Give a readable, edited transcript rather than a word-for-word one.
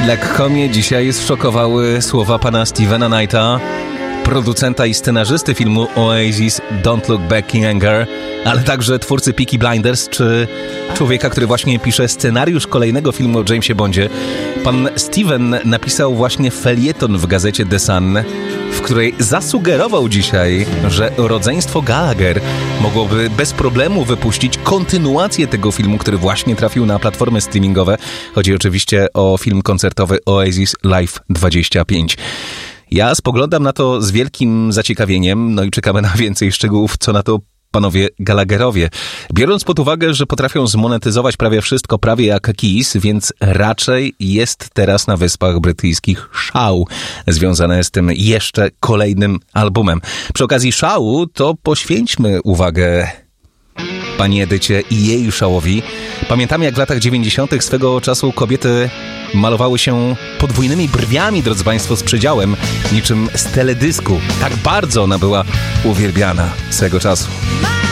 Lekko mnie dzisiaj zszokowały słowa pana Stevena Knighta, producenta i scenarzysty filmu Oasis Don't Look Back in Anger, ale także twórcy Peaky Blinders, czy człowieka, który właśnie pisze scenariusz kolejnego filmu o Jamesie Bondzie. Pan Steven napisał właśnie felieton w gazecie The Sun, w której zasugerował dzisiaj, że rodzeństwo Gallagher mogłoby bez problemu wypuścić kontynuację tego filmu, który właśnie trafił na platformy streamingowe. Chodzi oczywiście o film koncertowy Oasis Live 25. Ja spoglądam na to z wielkim zaciekawieniem, no i czekamy na więcej szczegółów, co na to panowie Gallagherowie. Biorąc pod uwagę, że potrafią zmonetyzować prawie wszystko, prawie jak Kiss, więc raczej jest teraz na Wyspach Brytyjskich szał związane z tym jeszcze kolejnym albumem. Przy okazji szału to poświęćmy uwagę pani Edycie i jej szałowi. Pamiętamy, jak w latach 90. swego czasu kobiety malowały się podwójnymi brwiami, drodzy państwo, z przedziałem, niczym z teledysku. Tak bardzo ona była uwielbiana swego czasu.